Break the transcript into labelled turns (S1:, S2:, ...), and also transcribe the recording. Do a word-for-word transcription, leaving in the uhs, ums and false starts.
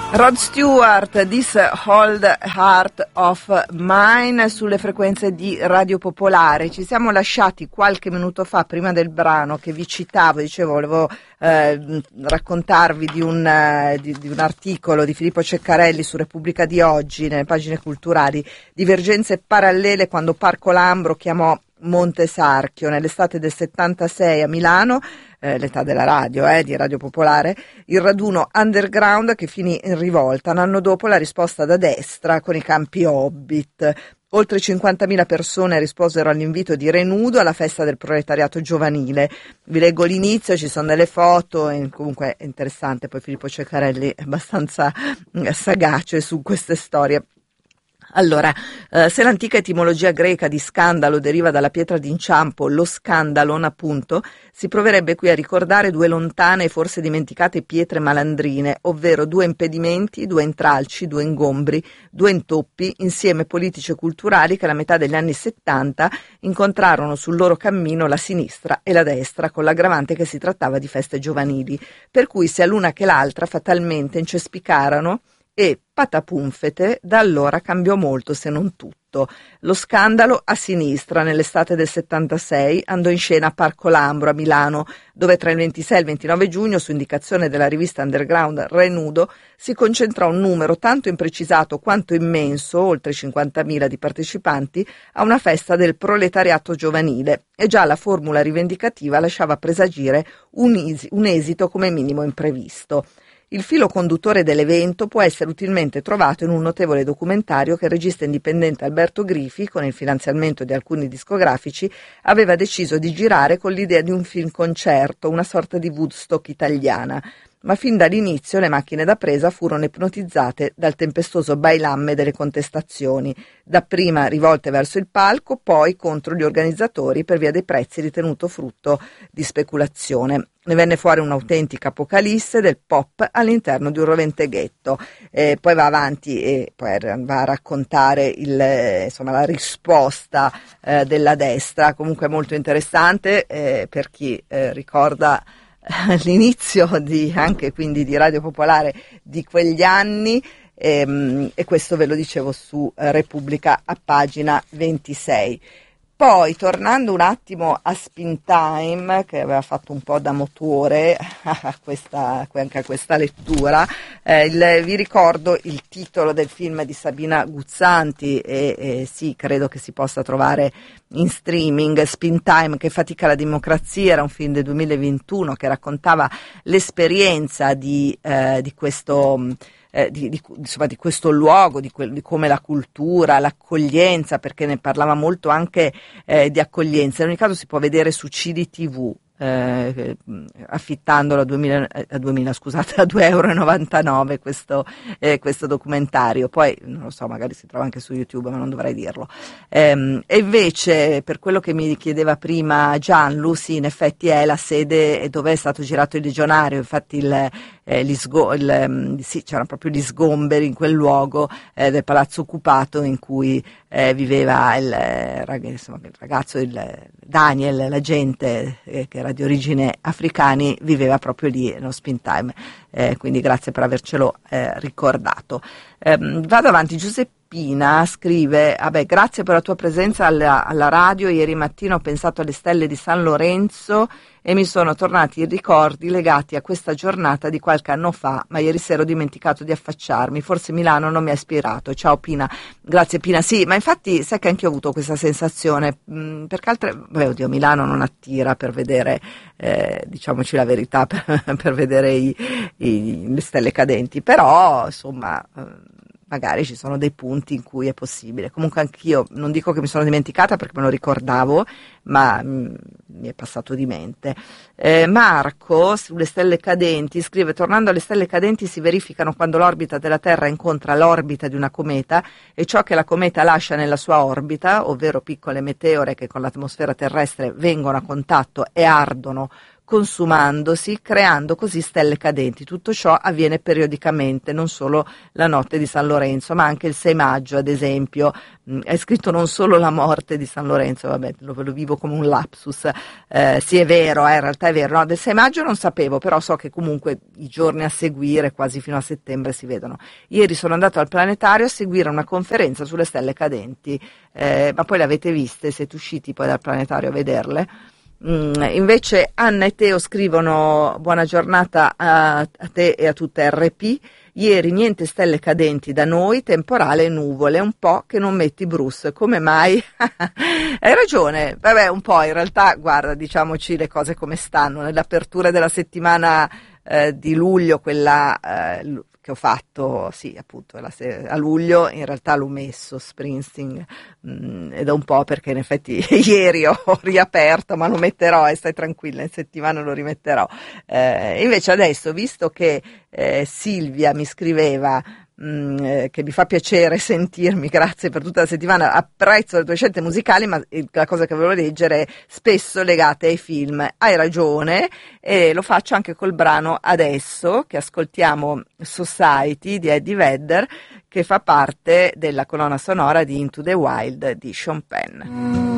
S1: Rod Stewart, This Old Heart of Mine, sulle frequenze di Radio Popolare. Ci siamo lasciati qualche minuto fa, prima del brano che vi citavo, dicevo, volevo eh, raccontarvi di un, eh, di, di un articolo di Filippo Ceccarelli su Repubblica di oggi, nelle pagine culturali, divergenze parallele quando Parco Lambro chiamò Monte Sarchio. Nell'estate del settantasei a Milano, eh, l'età della radio, eh, di Radio Popolare, il raduno underground che finì in rivolta. Un anno dopo la risposta da destra con i campi Hobbit. Oltre cinquantamila persone risposero all'invito di Renudo alla festa del proletariato giovanile. Vi leggo l'inizio, ci sono delle foto, e comunque è interessante, poi Filippo Ceccarelli è abbastanza sagace su queste storie. Allora, eh, se l'antica etimologia greca di scandalo deriva dalla pietra d'inciampo, lo scandalon appunto, si proverebbe qui a ricordare due lontane e forse dimenticate pietre malandrine, ovvero due impedimenti, due intralci, due ingombri, due intoppi, insieme politici e culturali che alla metà degli anni settanta incontrarono sul loro cammino la sinistra e la destra, con l'aggravante che si trattava di feste giovanili, per cui sia l'una che l'altra fatalmente incespicarono e patapumfete, da allora cambiò molto se non tutto. Lo scandalo a sinistra nell'estate del settantasei andò in scena a Parco Lambro a Milano, dove tra il ventisei e il ventinove giugno, su indicazione della rivista underground Renudo, si concentrò un numero tanto imprecisato quanto immenso, oltre cinquantamila di partecipanti, a una festa del proletariato giovanile, e già la formula rivendicativa lasciava presagire un, isi- un esito come minimo imprevisto. Il filo conduttore dell'evento può essere utilmente trovato in un notevole documentario che il regista indipendente Alberto Grifi, con il finanziamento di alcuni discografici, aveva deciso di girare con l'idea di un film concerto, una sorta di Woodstock italiana. Ma fin dall'inizio le macchine da presa furono ipnotizzate dal tempestoso bailamme delle contestazioni, dapprima rivolte verso il palco, poi contro gli organizzatori per via dei prezzi ritenuto frutto di speculazione. Ne venne fuori un'autentica apocalisse del pop all'interno di un rovente ghetto. Eh, poi va avanti e poi va a raccontare il, insomma, la risposta eh, della destra, comunque molto interessante eh, per chi eh, ricorda l'inizio di, anche quindi di Radio Popolare di quegli anni, ehm, e questo ve lo dicevo su eh, Repubblica a pagina ventisei. Poi, tornando un attimo a Spin Time, che aveva fatto un po' da motore a questa, anche a questa lettura, eh, il, vi ricordo il titolo del film di Sabina Guzzanti, e, e sì, credo che si possa trovare in streaming. Spin Time, che fatica la democrazia, era un film del duemilaventuno che raccontava l'esperienza di, eh, di questo... Eh, di, di, insomma, di questo luogo, di, que- di come la cultura, l'accoglienza, perché ne parlava molto anche eh, di accoglienza. In ogni caso si può vedere su C D T V, eh, affittandolo a duemila, a duemila scusate, a due euro e novantanove questo, eh, questo documentario. Poi non lo so, magari si trova anche su YouTube, ma non dovrei dirlo. Ehm, e invece, per quello che mi chiedeva prima Gianlu, sì, in effetti è la sede dove è stato girato Il Legionario. Infatti il Eh, gli sgo- il, um, sì, c'erano proprio gli sgomberi in quel luogo eh, del palazzo occupato in cui eh, viveva il, eh, rag- insomma, il ragazzo, il Daniel, l'agente eh, che era di origine africani, viveva proprio lì nello Spin Time, eh, quindi grazie per avercelo eh, ricordato. Eh, vado avanti. Giuseppina scrive: vabbè, grazie per la tua presenza alla, alla radio. Ieri mattina ho pensato alle stelle di San Lorenzo e mi sono tornati i ricordi legati a questa giornata di qualche anno fa, ma ieri sera ho dimenticato di affacciarmi, forse Milano non mi ha ispirato. Ciao Pina. Grazie Pina. Sì, ma infatti sai che anche io ho avuto questa sensazione, mh, perché altre, beh, oddio, Milano non attira per vedere, eh, diciamoci la verità, per, per vedere i, i, le stelle cadenti, però insomma eh, magari ci sono dei punti in cui è possibile. Comunque anch'io non dico che mi sono dimenticata perché me lo ricordavo, ma mh, mi è passato di mente. Eh, Marco, sulle stelle cadenti, scrive: tornando alle stelle cadenti si verificano quando l'orbita della Terra incontra l'orbita di una cometa e ciò che la cometa lascia nella sua orbita, ovvero piccole meteore che con l'atmosfera terrestre vengono a contatto e ardono consumandosi, creando così stelle cadenti. Tutto ciò avviene periodicamente, non solo la notte di San Lorenzo, ma anche il sei maggio, ad esempio. È scritto non solo la morte di San Lorenzo, vabbè, lo, lo vivo come un lapsus, eh, sì è vero, eh, in realtà è vero, no, del sei maggio non sapevo, però so che comunque i giorni a seguire, quasi fino a settembre, si vedono. Ieri sono andato al planetario a seguire una conferenza sulle stelle cadenti, eh, ma poi le avete viste? Siete usciti poi dal planetario a vederle? Mm, invece Anna e Teo scrivono: buona giornata a, a te e a tutta R P. Ieri niente stelle cadenti da noi, temporale e nuvole, un po' che non metti Bruce, come mai? Hai ragione, vabbè, un po', in realtà guarda, diciamoci le cose come stanno. Nell'apertura della settimana eh, di luglio, quella eh, che ho fatto, sì, appunto, la se- a luglio, in realtà l'ho messo Springsteen, mh, e da un po', perché in effetti ieri ho riaperto, ma lo metterò, e stai tranquilla, in settimana lo rimetterò. Eh, invece adesso, visto che eh, Silvia mi scriveva mh, eh, che mi fa piacere sentirmi, grazie per tutta la settimana, apprezzo le tue scelte musicali, ma la cosa che volevo leggere è spesso legate ai film. Hai ragione, e lo faccio anche col brano Adesso, che ascoltiamo, Society di Eddie Vedder, che fa parte della colonna sonora di Into the Wild di Sean Penn.